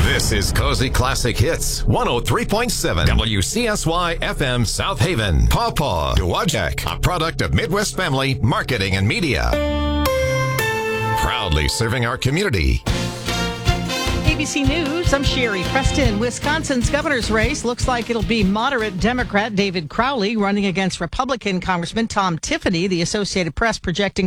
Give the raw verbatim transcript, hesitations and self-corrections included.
This is Cozy Classic Hits, one oh three point seven W C S Y F M South Haven. Pawpaw Dowagiac, a product of Midwest Family Marketing and Media. Proudly serving our community. A B C News, I'm Sherry Preston. Wisconsin's governor's race looks like it'll be moderate Democrat David Crowley running against Republican Congressman Tom Tiffany. The Associated Press projecting